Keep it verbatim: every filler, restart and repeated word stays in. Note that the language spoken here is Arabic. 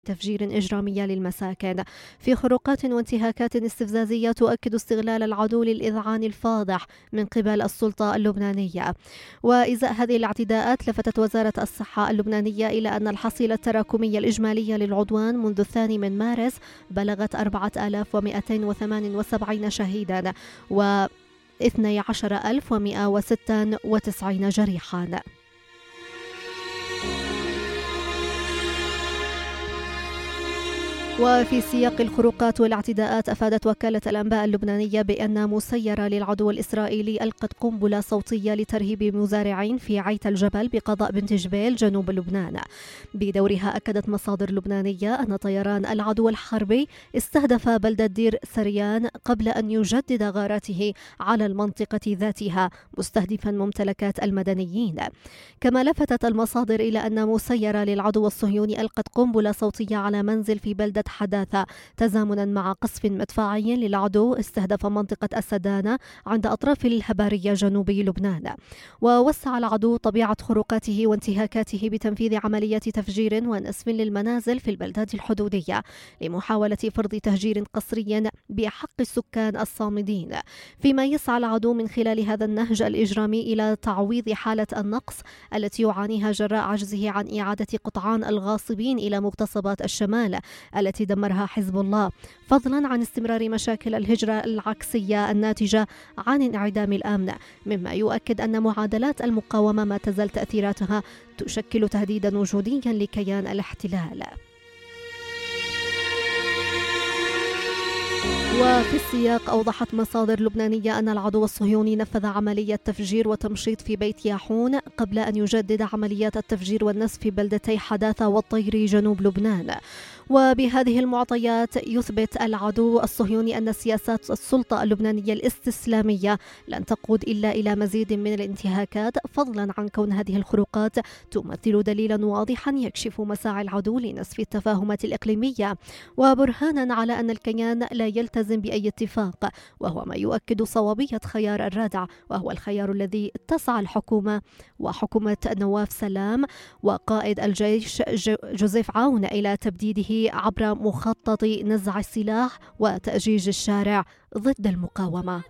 تفجير إجرامية للمساكن في خروقات وانتهاكات استفزازية تؤكد استغلال العدو للإذعان الفاضح من قبل السلطة اللبنانية. وإزاء هذه الاعتداءات لفتت وزارة الصحة اللبنانية إلى أن الحصيلة التراكمية الإجمالية للعدوان منذ الثاني من مارس بلغت أربعة آلاف ومئتين وثمانية وسبعين شهيدا و اثني عشر ألف ومئة وستة وتسعين جريحا. وفي سياق الخروقات والاعتداءات أفادت وكالة الأنباء اللبنانية بأن مسيرة للعدو الإسرائيلي ألقت قنبلة صوتية لترهيب مزارعين في عيت الجبل بقضاء بنت جبيل جنوب لبنان. بدورها أكدت مصادر لبنانية أن طيران العدو الحربي استهدف بلدة دير سريان قبل أن يجدد غاراته على المنطقة ذاتها مستهدفا ممتلكات المدنيين. كما لفتت المصادر إلى أن مسيرة للعدو الصهيوني ألقت قنبلة صوتية على منزل في بلدة حداثة تزامنا مع قصف مدفعي للعدو استهدف منطقة السدانة عند أطراف الهبارية جنوبي لبنان. ووسع العدو طبيعة خروقاته وانتهاكاته بتنفيذ عمليات تفجير ونسف للمنازل في البلدات الحدودية لمحاولة فرض تهجير قسري بحق السكان الصامدين، فيما يسعى العدو من خلال هذا النهج الإجرامي إلى تعويض حالة النقص التي يعانيها جراء عجزه عن إعادة قطعان الغاصبين إلى مغتصبات الشمال التي دمرها حزب الله، فضلا عن استمرار مشاكل الهجرة العكسية الناتجة عن انعدام الأمن، مما يؤكد أن معادلات المقاومة ما تزال تأثيراتها تشكل تهديدا وجوديا لكيان الاحتلال. وفي السياق أوضحت مصادر لبنانية أن العدو الصهيوني نفذ عملية تفجير وتمشيط في بيت ياحون قبل أن يجدد عمليات التفجير والنسف في بلدتي حداثة والطيري جنوب لبنان. وبهذه المعطيات يثبت العدو الصهيوني أن سياسات السلطة اللبنانية الاستسلامية لن تقود إلا إلى مزيد من الانتهاكات، فضلا عن كون هذه الخروقات تمثل دليلا واضحا يكشف مساعي العدو لنسف التفاهمات الإقليمية وبرهانا على أن الكيان لا يلتزم بأي اتفاق، وهو ما يؤكد صوابية خيار الردع، وهو الخيار الذي تسعى الحكومة وحكومة نواف سلام وقائد الجيش جوزيف عون إلى تبديده عبر مخطط نزع السلاح وتأجيج الشارع ضد المقاومة.